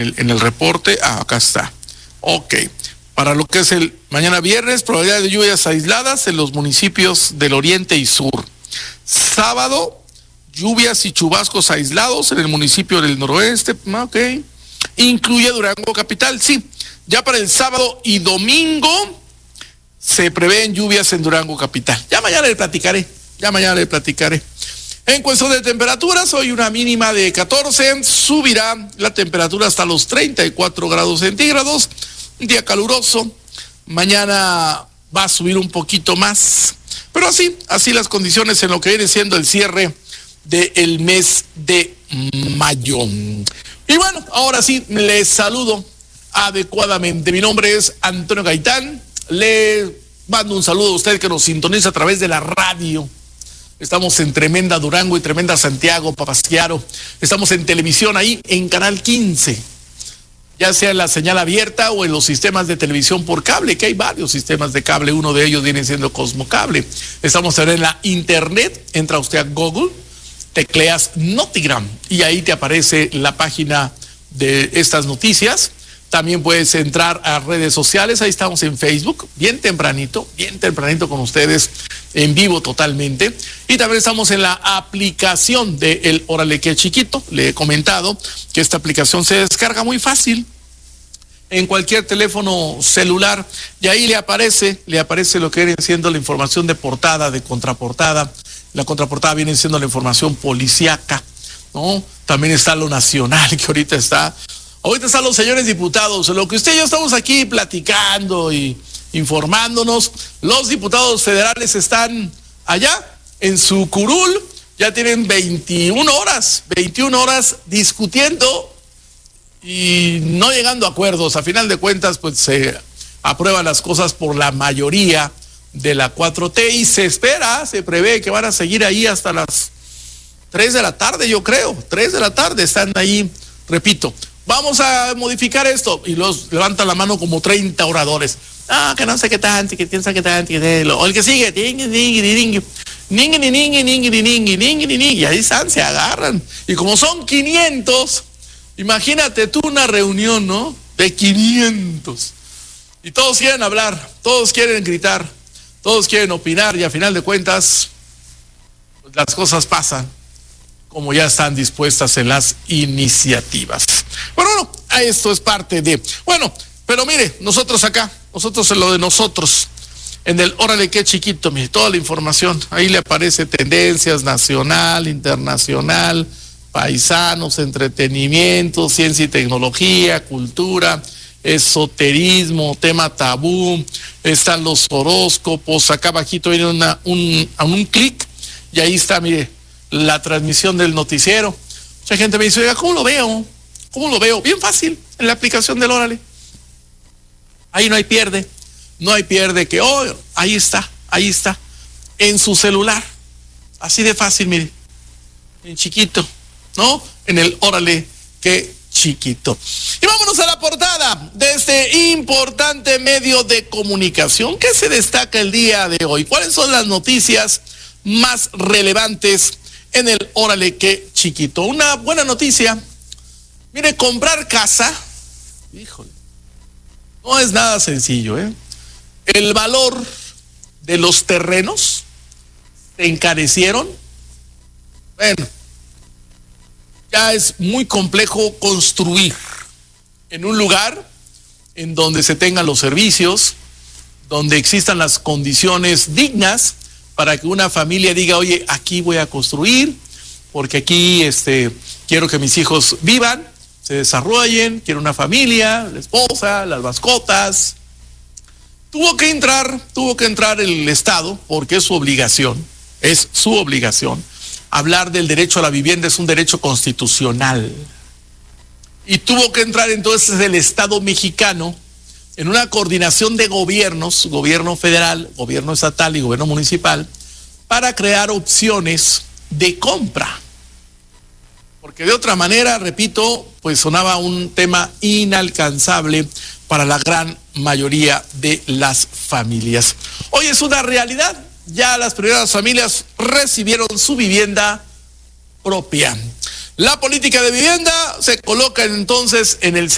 en el reporte. Acá está. Ok. Para lo que es el mañana viernes, probabilidad de lluvias aisladas en los municipios del oriente y sur. Sábado, lluvias y chubascos aislados en el municipio del noroeste. Ok. Incluye Durango capital, sí. Ya para el sábado y domingo se prevén lluvias en Durango capital. Ya mañana le platicaré. En cuestión de temperaturas, hoy una mínima de 14, subirá la temperatura hasta los 34 grados centígrados. Un día caluroso. Mañana va a subir un poquito más. Pero así las condiciones en lo que viene siendo el cierre del mes de mayo. Y bueno, ahora sí, les saludo adecuadamente. Mi nombre es Antonio Gaitán. Le mando un saludo a usted que nos sintoniza a través de la radio. Estamos en Tremenda Durango y Tremenda Santiago, Papasquiaro. Estamos en televisión ahí en Canal 15. Ya sea en la señal abierta o en los sistemas de televisión por cable, que hay varios sistemas de cable. Uno de ellos viene siendo Cosmocable. Estamos en la internet. Entra usted a Google, tecleas Notigram y ahí te aparece la página de estas noticias. También puedes entrar a redes sociales, ahí estamos en Facebook, bien tempranito con ustedes, en vivo totalmente. Y también estamos en la aplicación de El Órale Que Chiquito. Le he comentado que esta aplicación se descarga muy fácil en cualquier teléfono celular y ahí le aparece lo que viene siendo la información de portada, de contraportada. La contraportada viene siendo la información policíaca, ¿no? También está lo nacional, que ahorita están los señores diputados. Lo que usted y yo estamos aquí platicando y informándonos, los diputados federales están allá en su curul, ya tienen 21 horas discutiendo y no llegando a acuerdos. A final de cuentas, pues se aprueban las cosas por la mayoría de la 4T y se prevé que van a seguir ahí hasta las 3 de la tarde, yo creo. 3 de la tarde están ahí, repito. Vamos a modificar esto. Y los levantan la mano como 30 oradores. Que no sé qué tanto, que piensa que tanto, o el que sigue, y ahí están, se agarran. Y como son 500, imagínate tú una reunión, ¿no? De 500. Y todos quieren hablar, todos quieren gritar, todos quieren opinar, y a final de cuentas, pues las cosas pasan como ya están dispuestas en las iniciativas. Bueno, esto es parte de... Bueno, pero mire, nosotros en lo de nosotros, en el Órale Que Chiquito, mire, toda la información, ahí le aparece tendencias nacional, internacional, paisanos, entretenimiento, ciencia y tecnología, cultura, esoterismo, tema tabú, están los horóscopos, acá abajito viene un clic, y ahí está, mire, la transmisión del noticiero. Mucha gente me dice, oiga, ¿cómo lo veo? Bien fácil, en la aplicación del Órale. Ahí no hay pierde que, ahí está, en su celular. Así de fácil, mire, en chiquito, ¿no? En el Órale Que Chiquito. Y vámonos a la portada de este importante medio de comunicación. ¿Qué se destaca el día de hoy? ¿Cuáles son las noticias más relevantes en el Órale Que Chiquito? Una buena noticia. Mire, comprar casa, híjole, no es nada sencillo, ¿eh? El valor de los terrenos se encarecieron. Bueno, ya es muy complejo construir en un lugar en donde se tengan los servicios, donde existan las condiciones dignas para que una familia diga, oye, aquí voy a construir, porque aquí quiero que mis hijos vivan, se desarrollen, quiero una familia, la esposa, las mascotas. Tuvo que entrar el Estado, porque es su obligación, hablar del derecho a la vivienda, es un derecho constitucional. Y tuvo que entrar entonces el Estado mexicano en una coordinación de gobiernos, gobierno federal, gobierno estatal y gobierno municipal, para crear opciones de compra. Porque de otra manera, repito, pues sonaba un tema inalcanzable para la gran mayoría de las familias. Hoy es una realidad, ya las primeras familias recibieron su vivienda propia. La política de vivienda se coloca entonces en el